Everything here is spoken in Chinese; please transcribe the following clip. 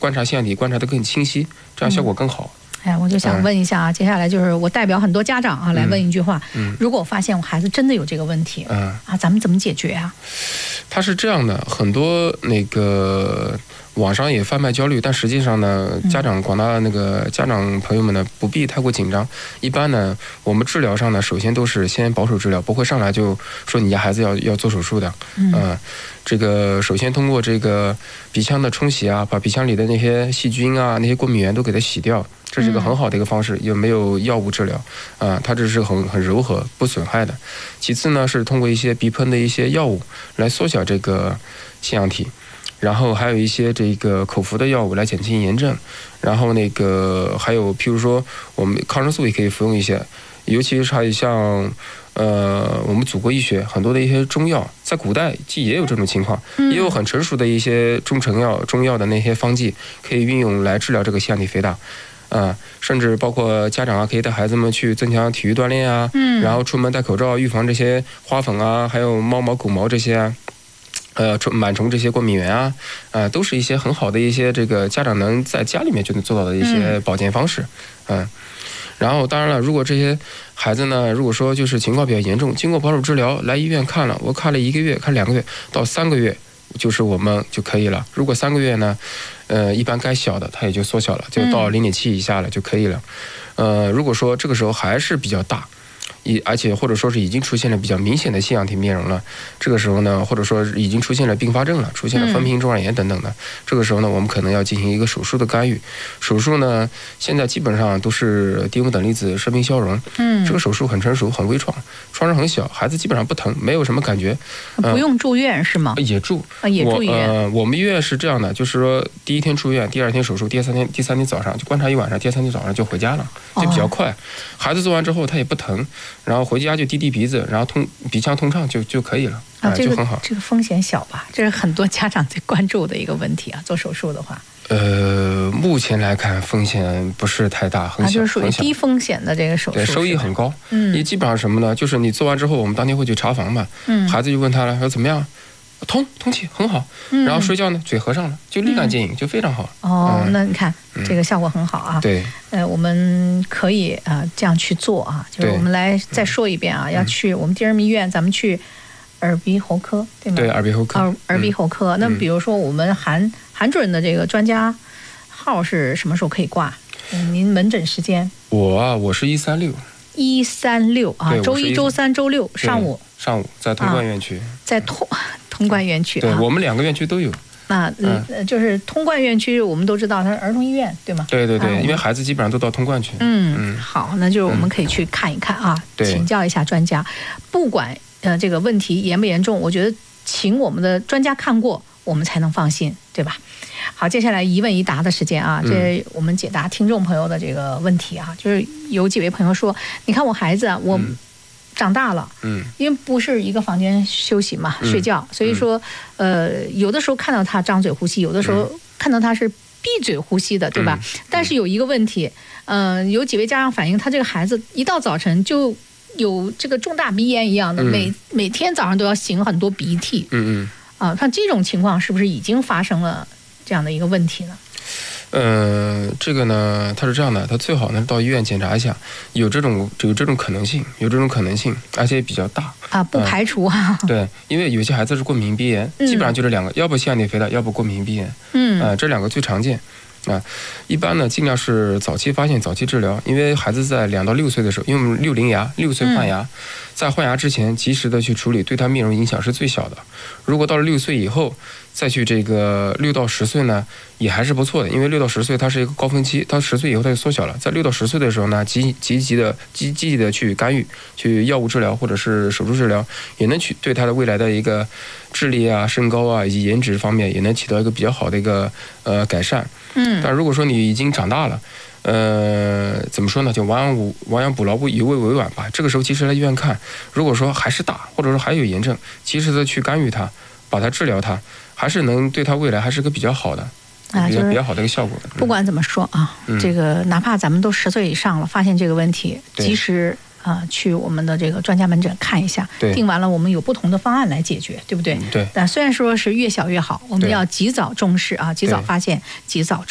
观察腺样体观察得更清晰，这样效果更好。 哎，我就想问一下啊，接下来就是我代表很多家长啊来问一句话：如果我发现我孩子真的有这个问题，咱们怎么解决啊？ 它是这样的，很多那个网上也贩卖焦虑，但实际上呢，广大那个家长朋友们呢，不必太过紧张。一般呢，我们治疗上呢，首先都是先保守治疗，不会上来就说你家孩子要做手术的。这个首先通过这个鼻腔的冲洗啊，把鼻腔里的那些细菌啊、那些过敏源都给它洗掉，这是一个很好的一个方式，也没有药物治疗它这是很柔和不损害的。其次呢，是通过一些鼻喷的一些药物来缩小这个腺样体。然后还有一些这个口服的药物来减轻炎症，然后那个还有譬如说我们抗生素也可以服用一些，尤其是还有像我们祖国医学很多的一些中药，在古代也有这种情况，也有很成熟的一些中药的那些方剂可以运用来治疗这个腺样体肥大。甚至包括家长可以带孩子们去增强体育锻炼啊，然后出门戴口罩，预防这些花粉啊，还有猫毛、狗毛这些啊。螨虫这些过敏源啊，都是一些很好的一些这个家长能在家里面就能做到的一些保健方式，然后当然了，如果这些孩子呢，如果说就是情况比较严重，经过保守治疗来医院看了，我看了1个月、看2个月到3个月，就是我们就可以了。如果3个月呢，一般该小的它也就缩小了，就到0.7以下了就可以了。如果说这个时候还是比较大。而且或者说是已经出现了比较明显的腺样体面容了，这个时候呢，或者说已经出现了并发症了，出现了分频中耳炎等等的，这个时候呢，我们可能要进行一个手术的干预。手术呢，现在基本上都是低温等离子射频消融，这个手术很成熟，很微创，创伤很小，孩子基本上不疼，没有什么感觉。 不用住院是吗？也住医院。 我们医院是这样的，就是说第1天出院，第2天手术，第3天早上就观察1晚上，第3天早上就回家了，就比较快。孩子做完之后他也不疼。然后回家就滴鼻子，然后鼻腔通畅就可以了就很好。 这个风险小吧？这是很多家长最关注的一个问题啊。做手术的话， 目前来看风险不是太大，很小， 就是属于低风险的这个手术， 对，收益很高。也基本上什么呢？就是你做完之后，我们当天会去查房嘛，孩子就问他了，说怎么样？通气很好，然后睡觉呢，嘴合上了，就立竿见影，就非常好。 那你看这个效果很好啊。 对， 我们可以这样去做啊，就是我们来再说一遍啊，要去我们第2医院，咱们去耳鼻喉科，对吗？ 对，耳鼻喉科。 耳鼻喉科。那比如说我们韩主任的这个专家号是什么时候可以挂？您门诊时间？ 我是136 啊，周1、周3、周6上午在通贯院区， 在通贯院区。 对，我们2个院区都有。 就是通贯院区，我们都知道它是儿童医院，对吗？ 对，因为孩子基本上都到通贯去。 好，那就是我们可以去看一看啊，请教一下专家。不管这个问题严不严重，我觉得请我们的专家看过，我们才能放心，对吧？好，接下来一问一答的时间啊，这我们解答听众朋友的这个问题啊，就是有几位朋友说，你看我孩子我长大了，因为不是一个房间休息嘛，睡觉，所以说有的时候看到他张嘴呼吸，有的时候看到他是闭嘴呼吸的，对吧？但是有一个问题，有几位家长反映，他这个孩子一到早晨就有这个重大鼻炎一样的，每天早上都要擤很多鼻涕。像这种情况是不是已经发生了这样的一个问题呢？ 这个呢，它是这样的，它最好呢到医院检查一下，有这种可能性，而且比较大不排除啊。 对，因为有些孩子是过敏性鼻炎，基本上就这2个，要不腺样体肥大，要不过敏性鼻炎。这2个最常见。一般呢尽量是早期发现、早期治疗，因为孩子在2到6岁的时候，因为我们60牙，6岁换牙，在换牙之前及时的去处理，对他面容影响是最小的。如果到了6岁以后，再去这个6到10岁呢，也还是不错的，因为6到10岁它是一个高峰期，到10岁以后它就缩小了。在6到10岁的时候呢，积极的去干预，去药物治疗或者是手术治疗，也能对他的未来的一个智力啊、身高啊以及颜值方面，也能起到一个比较好的一个改善。但如果说你已经长大了，怎么说呢？就亡羊补牢，以未为晚吧。这个时候及时来医院看，如果说还是大，或者说还有炎症，及时的去干预它，把它治疗它，还是能对它未来还是个比较好的。比较好的一个效果。 不管怎么说啊，这个哪怕咱们都10岁以上了，发现这个问题，及时去我们的这个专家门诊看一下，定完了我们有不同的方案来解决，对不对？ 对。 但虽然说是越小越好，我们要及早重视啊，及早发现，及早